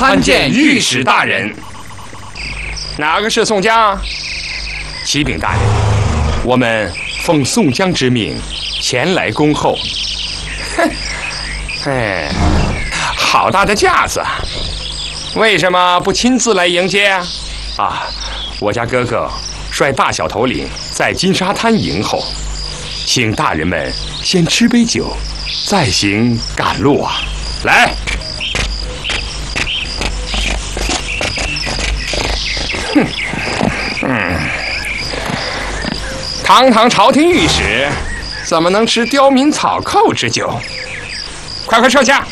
参见御史大人。哪个是宋江？启禀大人，我们奉宋江之命前来恭候。哼，哎，好大的架子！为什么不亲自来迎接啊？啊，我家哥哥率大小头领在金沙滩迎候，请大人们先吃杯酒，再行赶路啊！来。堂堂朝廷御史，怎么能吃刁民草寇之酒？快撤下！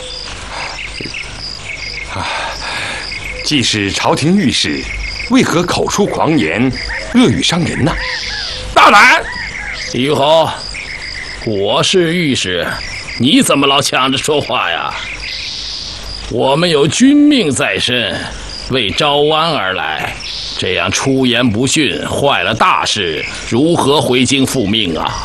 既是朝廷御史，为何口出狂言，恶语伤人呢？大胆！ 于侯，我是御史，你怎么老抢着说话呀？我们有君命在身，为招安而来，这样出言不逊，坏了大事，如何回京复命啊？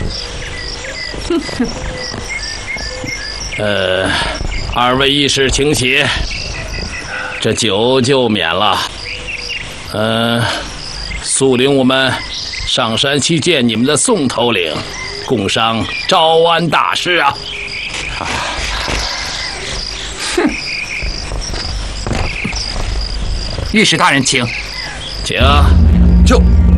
二位义士请起，这酒就免了。速领我们上山去见你们的宋头领，共商招安大事啊！ 御史大人，请。 请。 就